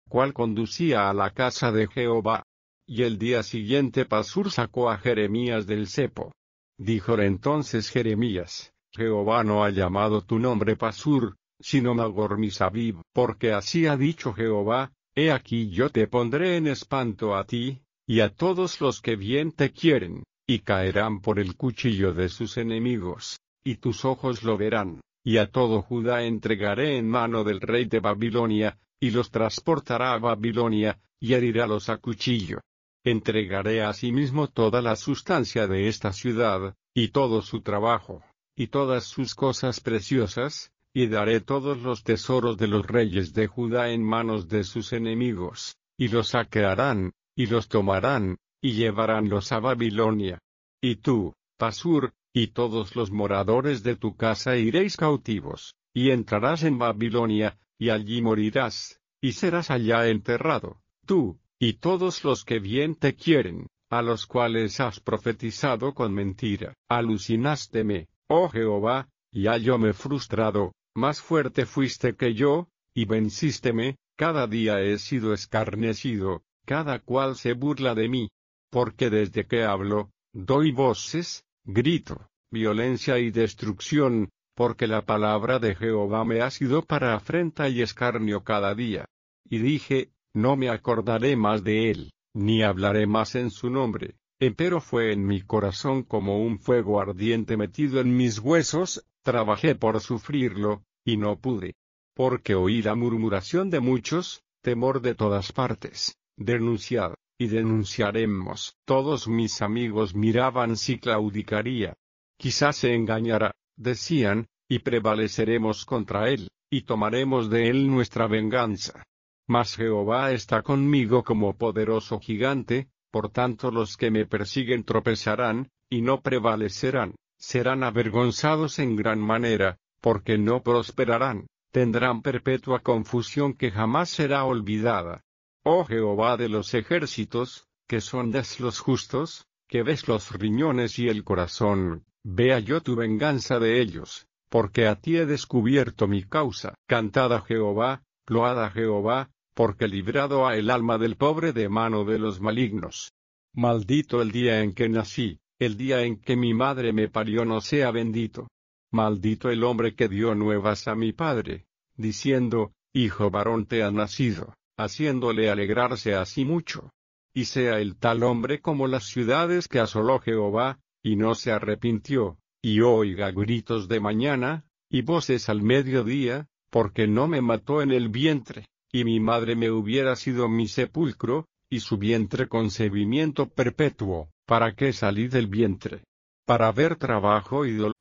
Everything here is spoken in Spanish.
cual conducía a la casa de Jehová. Y el día siguiente Pasur sacó a Jeremías del cepo. Díjole entonces Jeremías: Jehová no ha llamado tu nombre Pasur, sino Magor-Misabib, porque así ha dicho Jehová: he aquí yo te pondré en espanto a ti, y a todos los que bien te quieren, y caerán por el cuchillo de sus enemigos, y tus ojos lo verán, y a todo Judá entregaré en mano del rey de Babilonia, y los transportará a Babilonia, y herirálos a cuchillo. Entregaré asimismo toda la sustancia de esta ciudad, y todo su trabajo, y todas sus cosas preciosas, y daré todos los tesoros de los reyes de Judá en manos de sus enemigos, y los saquearán, y los tomarán, y llevaránlos a Babilonia. Y tú, Pasur, y todos los moradores de tu casa iréis cautivos, y entrarás en Babilonia, y allí morirás, y serás allá enterrado, tú, y todos los que bien te quieren, a los cuales has profetizado con mentira. Alucinásteme, oh Jehová, y hallóme frustrado, más fuerte fuiste que yo, y vencísteme. Cada día he sido escarnecido, cada cual se burla de mí. Porque desde que hablo, doy voces, grito, violencia y destrucción, porque la palabra de Jehová me ha sido para afrenta y escarnio cada día. Y dije: no me acordaré más de él, ni hablaré más en su nombre. Empero fue en mi corazón como un fuego ardiente metido en mis huesos, trabajé por sufrirlo, y no pude. Porque oí la murmuración de muchos, temor de todas partes. Denunciad, y denunciaremos. Todos mis amigos miraban si claudicaría. Quizás se engañará, decían, y prevaleceremos contra él, y tomaremos de él nuestra venganza. Mas Jehová está conmigo como poderoso gigante, por tanto los que me persiguen tropezarán, y no prevalecerán, serán avergonzados en gran manera, porque no prosperarán, tendrán perpetua confusión que jamás será olvidada. Oh Jehová de los ejércitos, que sondas los justos, que ves los riñones y el corazón, vea yo tu venganza de ellos, porque a ti he descubierto mi causa. Cantad a Jehová, load a Jehová, porque librado ha el alma del pobre de mano de los malignos. Maldito el día en que nací, el día en que mi madre me parió no sea bendito. Maldito el hombre que dio nuevas a mi padre, diciendo: hijo varón te ha nacido, haciéndole alegrarse así mucho. Y sea el tal hombre como las ciudades que asoló Jehová, y no se arrepintió, y oiga gritos de mañana, y voces al mediodía, porque no me mató en el vientre, y mi madre me hubiera sido mi sepulcro, y su vientre concebimiento perpetuo. ¿Para qué salí del vientre? Para ver trabajo y dolor.